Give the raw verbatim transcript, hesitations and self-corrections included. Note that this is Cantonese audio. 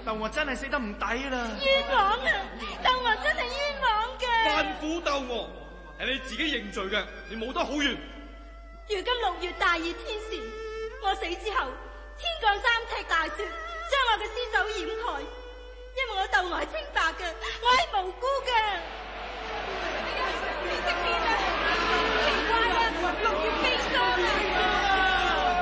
斗娥真係死得唔抵啦！ 冤枉啊！斗娥真係冤枉嘅。 萬苦斗娥，係你自己認罪嘅，你冇得好怨。 如今六月大熱天時，我死之後，天降三尺大雪，將我嘅屍首掩蓋。因為我斗娥係清白嘅，我